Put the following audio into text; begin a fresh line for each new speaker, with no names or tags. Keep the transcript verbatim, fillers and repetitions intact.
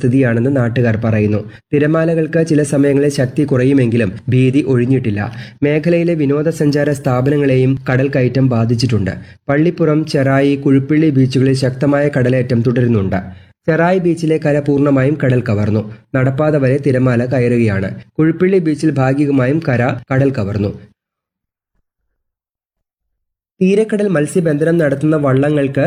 സ്ഥിതിയാണെന്ന് നാട്ടുകാർ പറയുന്നു. തിരമാലകൾക്ക് ചില സമയങ്ങളിൽ ശക്തി കുറയുമെങ്കിലും ഭീതി ഒഴിഞ്ഞിട്ടില്ല. മേഖലയിലെ വിനോദസഞ്ചാര സ്ഥാപനങ്ങളെയും കടൽ കയറ്റം ബാധിച്ചിട്ടുണ്ട്. പള്ളിപ്പുറം, ചെറായി, കുഴുപ്പിള്ളി ബീച്ചുകളിൽ ശക്തമായ കടലേറ്റം തുടരുന്നുണ്ട്. ചെറായി ബീച്ചിലെ കര പൂർണ്ണമായും കടൽ കവർന്നു. നടപ്പാത വരെ തിരമാല കയറുകയാണ്. കുഴുപ്പിള്ളി ബീച്ചിൽ ഭാഗികമായും കര കടൽ കവർന്നു. തീരക്കടൽ മത്സ്യബന്ധനം നടത്തുന്ന വള്ളങ്ങൾക്ക്